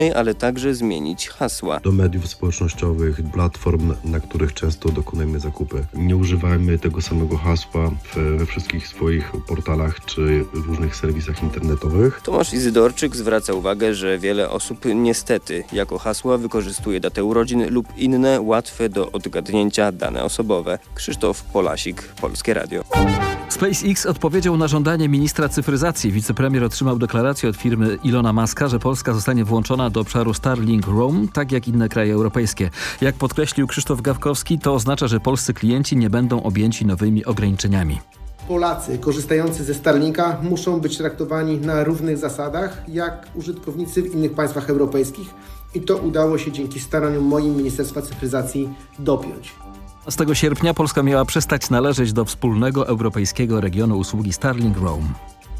ale także zmienić hasła. Do mediów społecznościowych, platform, na których często dokonujemy zakupy. Nie używajmy tego samego hasła we wszystkich swoich portalach czy różnych serwisach internetowych. Tomasz Izydorczyk zwraca uwagę, że wiele osób niestety jako hasła wykorzystuje datę urodzin lub inne łatwe do odgadnięcia dane osobowe. Krzysztof Polasik, Polskie Radio. SpaceX odpowiedział na żądanie ministra cyfryzacji. Wicepremier otrzymał deklarację od firmy Ilona Muska, że Polska zostanie włączona do obszaru Starlink Roam, tak jak inne kraje europejskie. Jak podkreślił Krzysztof Gawkowski, to oznacza, że polscy klienci nie będą objęci nowymi ograniczeniami. Polacy korzystający ze Starlinka muszą być traktowani na równych zasadach jak użytkownicy w innych państwach europejskich i to udało się dzięki staraniom moim Ministerstwa Cyfryzacji dopiąć. 15 sierpnia Polska miała przestać należeć do wspólnego europejskiego regionu usługi Starlink Roam.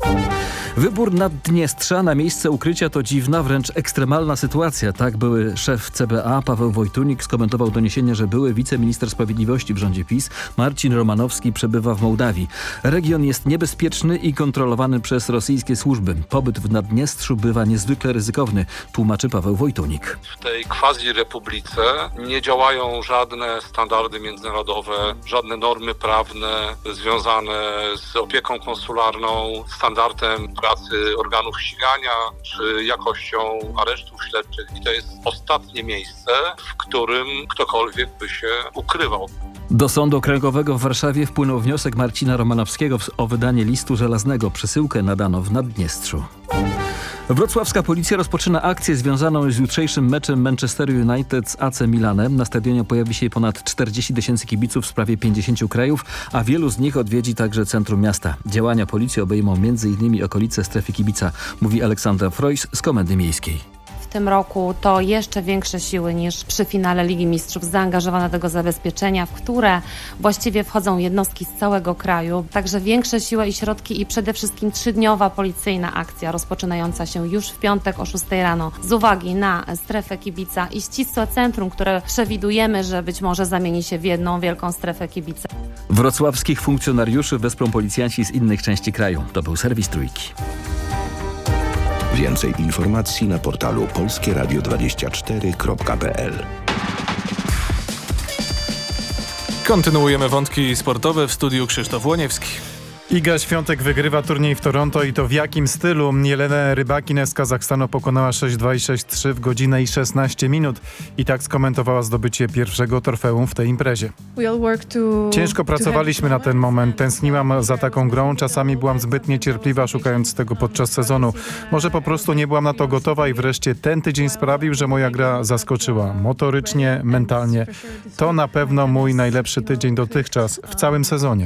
Wybór Naddniestrza na miejsce ukrycia to dziwna, wręcz ekstremalna sytuacja. Tak były szef CBA Paweł Wojtunik skomentował doniesienie, że były wiceminister sprawiedliwości w rządzie PiS Marcin Romanowski przebywa w Mołdawii. Region jest niebezpieczny i kontrolowany przez rosyjskie służby. Pobyt w Naddniestrzu bywa niezwykle ryzykowny, tłumaczy Paweł Wojtunik. W tej quasi-republice nie działają żadne standardy międzynarodowe, żadne normy prawne związane z opieką konsularną, standardem pracy organów ścigania czy jakością aresztów śledczych. I to jest ostatnie miejsce, w którym ktokolwiek by się ukrywał. Do Sądu Okręgowego w Warszawie wpłynął wniosek Marcina Romanowskiego o wydanie listu żelaznego. Przesyłkę nadano w Naddniestrzu. Wrocławska policja rozpoczyna akcję związaną z jutrzejszym meczem Manchesteru United z AC Milanem. Na stadionie pojawi się ponad 40 000 kibiców z prawie 50 krajów, a wielu z nich odwiedzi także centrum miasta. Działania policji obejmą m.in. okolice strefy kibica, mówi Aleksandra Freuss z Komendy Miejskiej. W tym roku to jeszcze większe siły niż przy finale Ligi Mistrzów zaangażowane do tego zabezpieczenia, w które właściwie wchodzą jednostki z całego kraju. Także większe siły i środki i przede wszystkim 3-dniowa policyjna akcja rozpoczynająca się już w piątek o 6 rano z uwagi na strefę kibica i ścisłe centrum, które przewidujemy, że być może zamieni się w jedną wielką strefę kibica. Wrocławskich funkcjonariuszy wesprą policjanci z innych części kraju. To był serwis Trójki. Więcej informacji na portalu polskieradio24.pl. Kontynuujemy wątki sportowe, w studiu Krzysztof Łoniewski. Iga Świątek wygrywa turniej w Toronto i to w jakim stylu? Jelenę Rybakina z Kazachstanu pokonała 6-2 i 6-3 w godzinę i 16 minut. I tak skomentowała zdobycie pierwszego trofeum w tej imprezie. Ciężko pracowaliśmy na ten moment. Tęskniłam za taką grą. Czasami byłam zbyt niecierpliwa, szukając tego podczas sezonu. Może po prostu nie byłam na to gotowa i wreszcie ten tydzień sprawił, że moja gra zaskoczyła. Motorycznie, mentalnie. To na pewno mój najlepszy tydzień dotychczas w całym sezonie.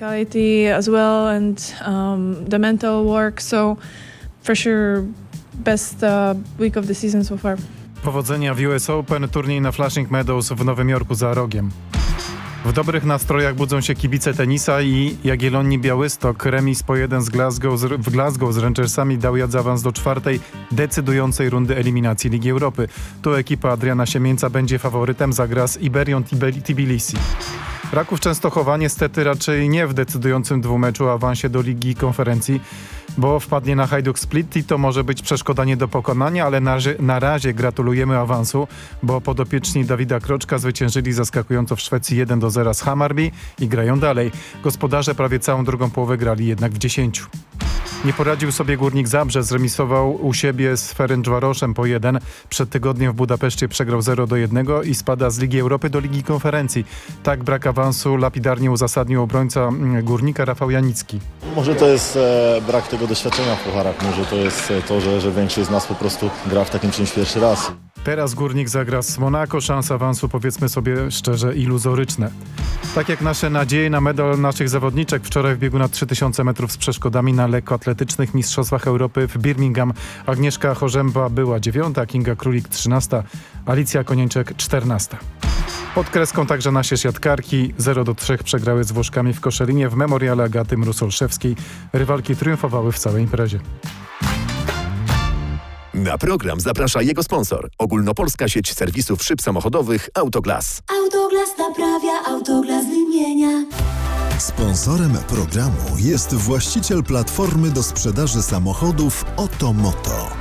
And the mental work, so for sure best week of the season so far. Powodzenia w US Open, turniej na Flushing Meadows w Nowym Jorku za rogiem. W dobrych nastrojach budzą się kibice tenisa i Jagiellonii Białystok remis po 1 w Glasgow z Rangersami dał jad za awans do 4. decydującej rundy eliminacji Ligi Europy. Tu ekipa Adriana Siemieńca będzie faworytem, zagra z Iberią Tbilisi. Raków Częstochowa niestety raczej nie w decydującym dwumeczu o awansie do Ligi Konferencji, bo wpadnie na Hajduk Split i to może być przeszkoda nie do pokonania, ale na razie gratulujemy awansu, bo podopieczni Dawida Kroczka zwyciężyli zaskakująco w Szwecji 1-0 z Hammarby i grają dalej. Gospodarze prawie całą drugą połowę grali jednak w 10. Nie poradził sobie Górnik Zabrze, zremisował u siebie z Ferencvaroszem po 1. Przed tygodniem w Budapeszcie przegrał 0-1 i spada z Ligi Europy do Ligi Konferencji. Tak brak awansu lapidarnie uzasadnił obrońca Górnika Rafał Janicki. Może to jest brak tego doświadczenia w pucharach, może to jest to, że większość z nas po prostu gra w takim czymś pierwszy raz. Teraz Górnik zagra z Monako, szanse awansu powiedzmy sobie szczerze iluzoryczne. Tak jak nasze nadzieje na medal naszych zawodniczek wczoraj w biegu na 3000 metrów z przeszkodami na lekkoatletycznych mistrzostwach Europy w Birmingham. Agnieszka Chorzęba była 9, Kinga Królik 13, Alicja Konieńczek 14. Pod kreską także nasze siatkarki 0-3 przegrały z Włoszkami w Koszalinie w memoriale Agaty Mróz-Olszewskiej. Rywalki triumfowały w całej imprezie. Na program zaprasza jego sponsor. Ogólnopolska sieć serwisów szyb samochodowych Autoglas. Autoglas naprawia, Autoglas wymienia. Sponsorem programu jest właściciel platformy do sprzedaży samochodów Otomoto.